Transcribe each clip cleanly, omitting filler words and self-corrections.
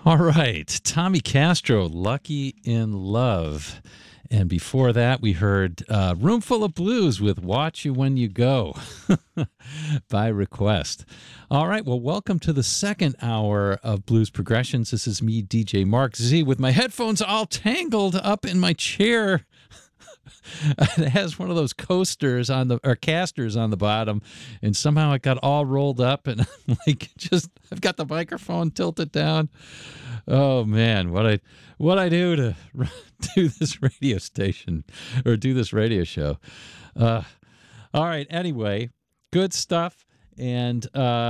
All right, Tommy Castro, Lucky in Love. And before that, we heard Roomful of Blues with Watch You When You Go by request. All right, well, welcome to the second hour of Blues Progressions. This is me, DJ Mark Z, with my headphones all tangled up in my chair. It has one of those coasters or casters on the bottom, and somehow it got all rolled up, and I've got the microphone tilted down. Oh man, what I do to do this radio station or do this radio show. All right, anyway, good stuff, and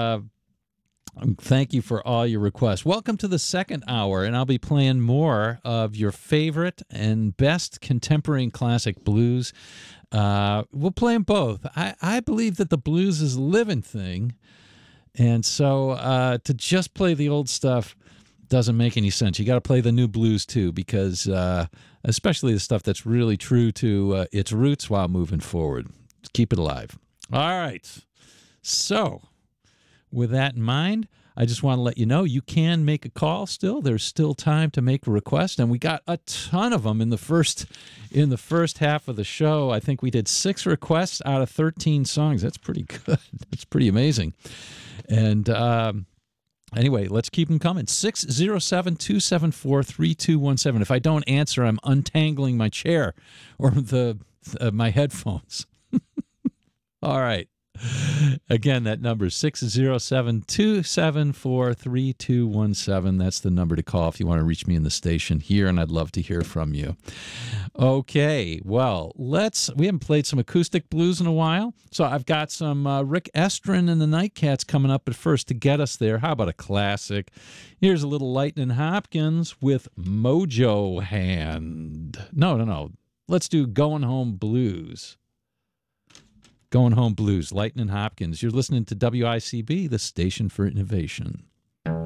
thank you for all your requests. Welcome to the second hour, and I'll be playing more of your favorite and best contemporary and classic blues. We'll play them both. I believe that the blues is a living thing, and so to just play the old stuff doesn't make any sense. You got to play the new blues too, because especially the stuff that's really true to its roots while moving forward. Keep it alive. All right. So, with that in mind, I just want to let you know you can make a call still. There's still time to make a request, and we got a ton of them in the first half of the show. I think we did 6 requests out of 13 songs. That's pretty good. That's pretty amazing. And anyway, let's keep them coming. 607-274-3217. If I don't answer, I'm untangling my chair or my headphones. All right. Again, that number is 607-274-3217. That's the number to call if you want to reach me in the station here, and I'd love to hear from you. Okay, well, we haven't played some acoustic blues in a while, so I've got some Rick Estrin and the Nightcats coming up, but first, to get us there, how about a classic? Here's a little Lightnin' Hopkins with Mojo Hand. No. Let's do Going Home Blues. Going Home Blues, Lightnin' Hopkins. You're listening to WICB, the station for innovation.